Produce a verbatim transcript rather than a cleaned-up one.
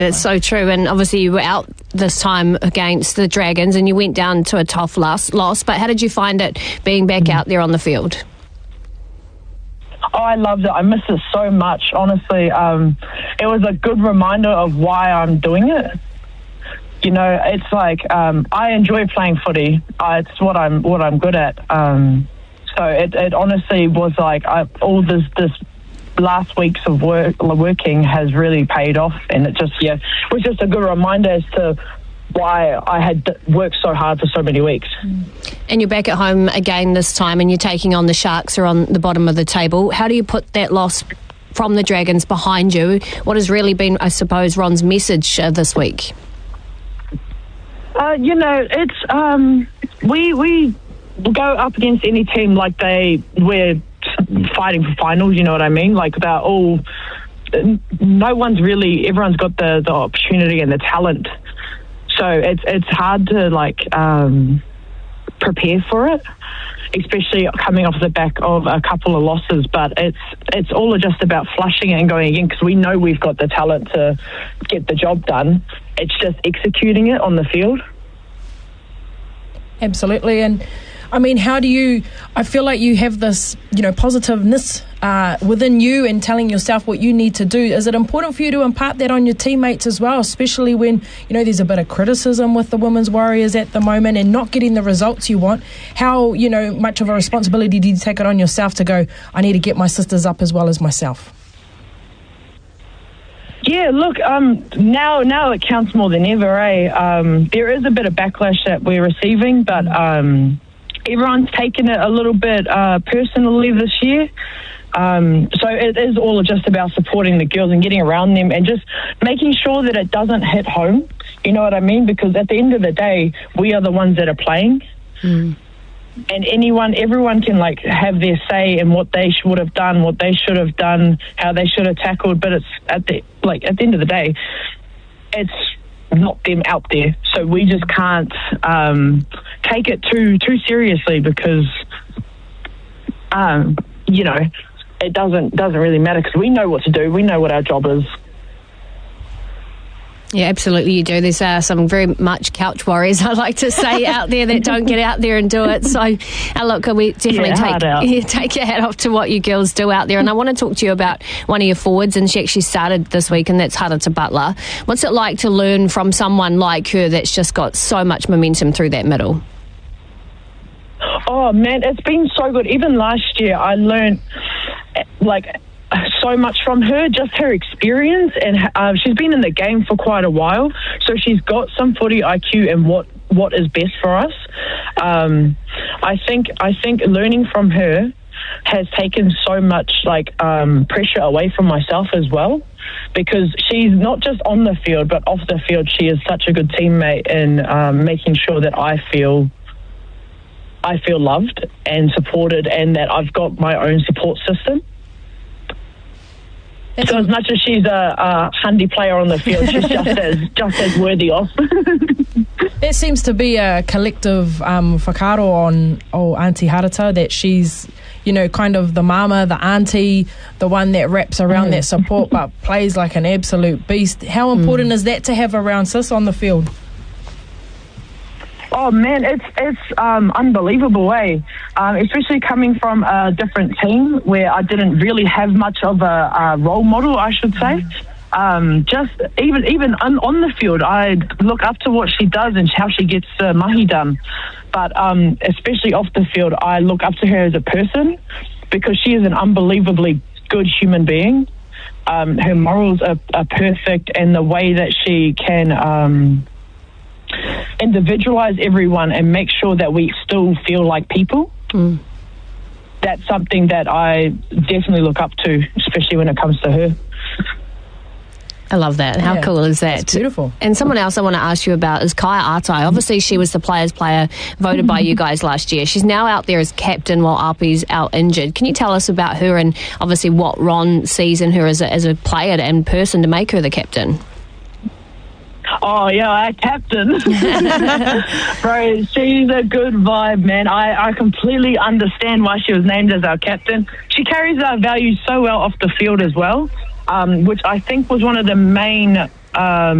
It's so true, and obviously you were out this time against the Dragons and you went down to a tough loss, loss but how did you find it being back out there on the field? Oh, I loved it. I miss it so much, honestly. Um, it was a good reminder of why I'm doing it. You know, it's like um, I enjoy playing footy. Uh, it's what I'm what I'm good at. Um, so it, it honestly was like I, all this this last weeks of work working has really paid off, and it just yeah was just a good reminder as to why I had worked so hard for so many weeks. And you're back at home again this time, and you're taking on the Sharks, who are on the bottom of the table. How do you put that loss from the Dragons behind you? What has really been, I suppose, Ron's message uh, this week? Uh, you know, it's um, we we go up against any team like they we're fighting for finals. You know what I mean? Like they're all. No one's really. Everyone's got the the opportunity and the talent. So it's it's hard to like um, prepare for it, especially coming off the back of a couple of losses. But it's it's all just about flushing it and going again, because we know we've got the talent to get the job done. It's just executing it on the field. Absolutely. And I mean, how do you, I feel like you have this, you know, positiveness uh, within you and telling yourself what you need to do. Is it important for you to impart that on your teammates as well, especially when, you know, there's a bit of criticism with the Women's Warriors at the moment and not getting the results you want? How, you know, much of a responsibility do you take it on yourself to go, I need to get my sisters up as well as myself? Yeah, look, um, now now it counts more than ever, eh? Um, there is a bit of backlash that we're receiving, but um, everyone's taken it a little bit uh, personally this year. Um, so it is all just about supporting the girls and getting around them and just making sure that it doesn't hit home. You know what I mean? Because at the end of the day, we are the ones that are playing. Mm. And anyone, everyone can like have their say in what they would have done, what they should have done, how they should have tackled. But it's at the like at the end of the day, it's not them out there. So we just can't um, take it too too seriously, because um, you know it doesn't doesn't really matter, because we know what to do. We know what our job is. Yeah, absolutely you do. There's uh, some very much couch warriors, I like to say, out there that don't get out there and do it. So, uh, look, we definitely yeah, take yeah, take your hat off to what you girls do out there. And I want to talk to you about one of your forwards, and she actually started this week, and that's Harata Butler. What's it like to learn from someone like her that's just got so much momentum through that middle? Oh, man, it's been so good. Even last year, I learned, like, so much from her, just her experience, and uh, she's been in the game for quite a while, so she's got some footy I Q and what what is best for us. Um, I think I think learning from her has taken so much like um, pressure away from myself as well, because she's not just on the field but off the field. She is such a good teammate in um, making sure that I feel I feel loved and supported, and that I've got my own support system. So as much as she's a, a handy player on the field, she's just as just as worthy of. There seems to be a collective um, whakaaro on oh, Auntie Harata, that she's, you know, kind of the mama, the auntie, the one that wraps around mm. that support but plays like an absolute beast. How important mm. is that to have around sis on the field? Oh man, it's it's um, unbelievable, eh? Um, especially coming from a different team where I didn't really have much of a, a role model, I should say. Um, just even even on, on the field, I look up to what she does and how she gets uh, mahi done. But um, especially off the field, I look up to her as a person, because she is an unbelievably good human being. Um, her morals are, are perfect, and the way that she can Um, individualize everyone and make sure that we still feel like people. Mm. That's something that I definitely look up to, especially when it comes to her. I love that. How yeah, cool is that? It's beautiful. And someone else I want to ask you about is Kaya Atai. Obviously, she was the players' player voted by you guys last year. She's now out there as captain while Api's out injured. Can you tell us about her and obviously what Ron sees in her as a, as a player and person to make her the captain? Oh, yeah, our captain. Bro, she's a good vibe, man. I, I completely understand why she was named as our captain. She carries our values so well off the field as well, um, which I think was one of the main Um,